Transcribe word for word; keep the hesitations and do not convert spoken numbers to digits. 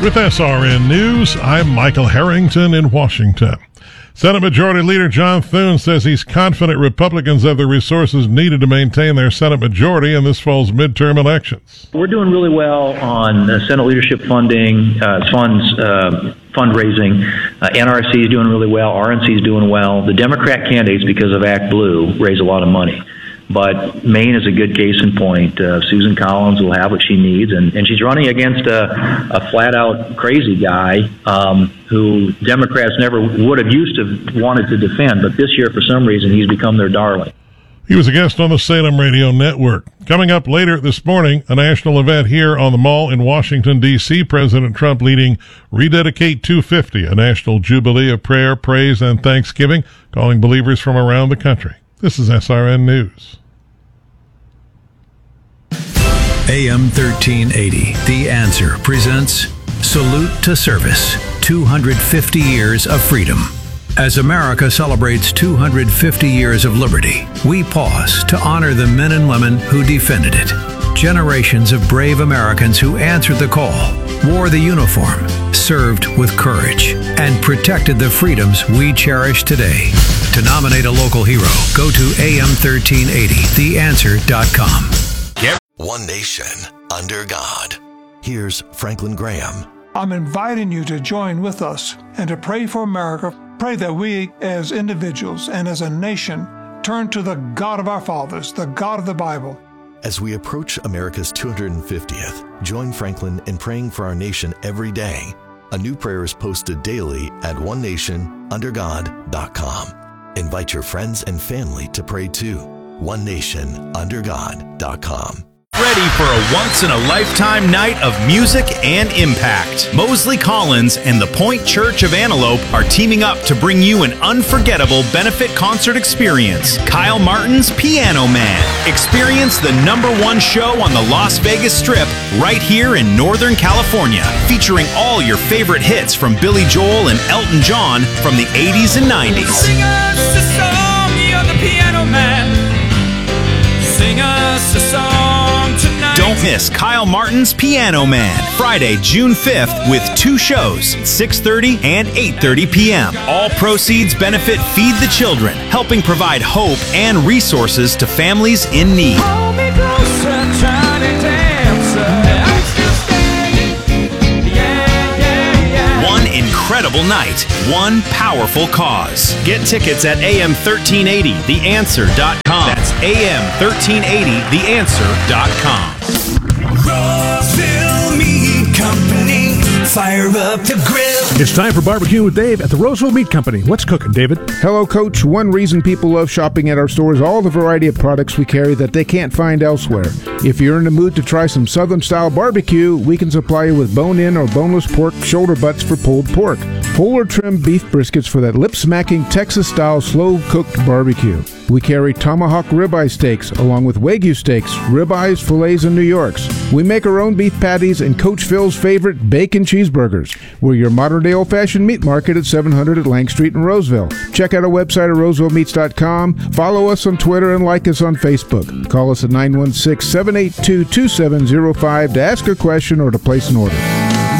With S R N News, I'm Michael Harrington in Washington. Senate Majority Leader John Thune says he's confident Republicans have the resources needed to maintain their Senate majority in this fall's midterm elections. We're doing really well on uh, Senate leadership funding, uh, funds, uh, fundraising. Uh, N R C is doing really well. R N C is doing well. The Democrat candidates, because of Act Blue, raise a lot of money. But Maine is a good case in point. Uh, Susan Collins will have what she needs, and, and she's running against a, a flat-out crazy guy um, who Democrats never would have used to wanted to defend. But this year, for some reason, he's become their darling. He was a guest on the Salem Radio Network. Coming up later this morning, a national event here on the Mall in Washington, D C President Trump leading Rededicate two fifty, a national jubilee of prayer, praise, and thanksgiving, calling believers from around the country. This is S R N News. A M thirteen eighty, The Answer presents Salute to Service, two hundred fifty years of freedom. As America celebrates two hundred fifty years of liberty, we pause to honor the men and women who defended it. Generations of brave Americans who answered the call, wore the uniform, served with courage, and protected the freedoms we cherish today. To nominate a local hero, go to A M thirteen eighty the answer dot com. Yep. One nation under God. Here's Franklin Graham. I'm inviting you to join with us and to pray for America. Pray that we as individuals and as a nation turn to the God of our fathers, the God of the Bible. As we approach America's two hundred fiftieth, join Franklin in praying for our nation every day. A new prayer is posted daily at one nation under god dot com. Invite your friends and family to pray too. one nation under god dot com. Ready for a once-in-a-lifetime night of music and impact. Mosley Collins and the Point Church of Antelope are teaming up to bring you an unforgettable benefit concert experience. Kyle Martin's Piano Man. Experience the number one show on the Las Vegas Strip right here in Northern California, featuring all your favorite hits from Billy Joel and Elton John from the eighties and nineties. Sing us a song, you're the piano man. Sing us a song tonight. Don't miss Kyle Martin's Piano Man, Friday, June fifth, with two shows, six thirty and eight thirty p.m. All proceeds benefit Feed the Children, helping provide hope and resources to families in need. Hold me closer, tiny dancer. I'm still standing. Yeah, yeah, yeah. One incredible night, one powerful cause. Get tickets at A M thirteen eighty the answer dot com. That's A M thirteen eighty the answer dot com. Roseville Meat Company, fire up the grill. It's time for Barbecue with Dave at the Roseville Meat Company. What's cooking, David? Hello, Coach. One reason people love shopping at our store is all the variety of products we carry that they can't find elsewhere. If you're in the mood to try some Southern-style barbecue, we can supply you with bone-in or boneless pork shoulder butts for pulled pork, whole or trimmed beef briskets for that lip-smacking Texas-style slow-cooked barbecue. We carry tomahawk ribeye steaks along with Wagyu steaks, ribeyes, fillets, and New Yorks. We make our own beef patties and Coach Phil's favorite bacon cheeseburgers. We're your modern-day old-fashioned meat market at seven hundred at Lang Street in Roseville. Check out our website at roseville meats dot com. Follow us on Twitter and like us on Facebook. Call us at nine one six, seven eight two, two seven zero five to ask a question or to place an order.